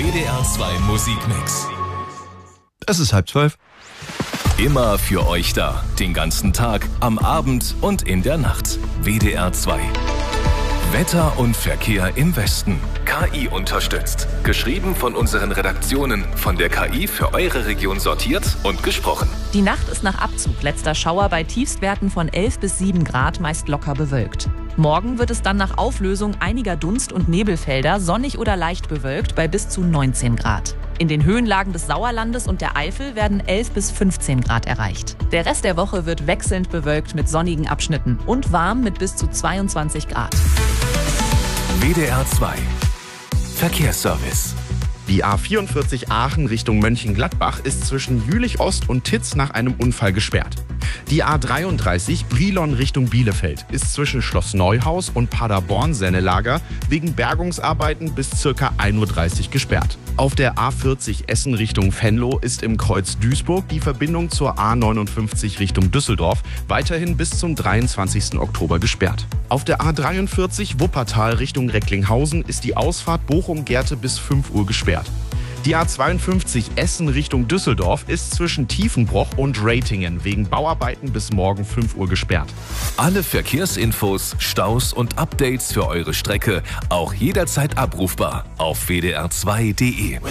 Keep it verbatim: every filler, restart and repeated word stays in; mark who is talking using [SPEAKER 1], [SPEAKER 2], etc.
[SPEAKER 1] W D R zwei Musikmix.
[SPEAKER 2] Es ist halb zwölf.
[SPEAKER 1] Immer für euch da. Den ganzen Tag, am Abend und in der Nacht. W D R zwei. Wetter und Verkehr im Westen. K I unterstützt. Geschrieben von unseren Redaktionen. Von der K I für eure Region sortiert und gesprochen.
[SPEAKER 3] Die Nacht ist nach Abzug letzter Schauer bei Tiefstwerten von elf bis sieben Grad, meist locker bewölkt. Morgen wird es dann nach Auflösung einiger Dunst- und Nebelfelder sonnig oder leicht bewölkt bei bis zu neunzehn Grad. In den Höhenlagen des Sauerlandes und der Eifel werden elf bis fünfzehn Grad erreicht. Der Rest der Woche wird wechselnd bewölkt mit sonnigen Abschnitten und warm mit bis zu zweiundzwanzig Grad.
[SPEAKER 1] W D R zwei. Verkehrsservice.
[SPEAKER 4] Die A vierundvierzig Aachen Richtung Mönchengladbach ist zwischen Jülich-Ost und Titz nach einem Unfall gesperrt. Die A dreiunddreißig Brilon Richtung Bielefeld ist zwischen Schloss Neuhaus und Paderborn-Sennelager wegen Bergungsarbeiten bis ca. ein Uhr dreißig gesperrt. Auf der A vierzig Essen Richtung Venlo ist im Kreuz Duisburg die Verbindung zur A neunundfünfzig Richtung Düsseldorf weiterhin bis zum dreiundzwanzigsten Oktober gesperrt. Auf der A dreiundvierzig Wuppertal Richtung Recklinghausen ist die Ausfahrt Bochum-Gerte bis fünf Uhr gesperrt. Die A zweiundfünfzig Essen Richtung Düsseldorf ist zwischen Tiefenbroch und Ratingen wegen Bauarbeiten bis morgen fünf Uhr gesperrt.
[SPEAKER 1] Alle Verkehrsinfos, Staus und Updates für eure Strecke auch jederzeit abrufbar auf w d r zwei punkt d e.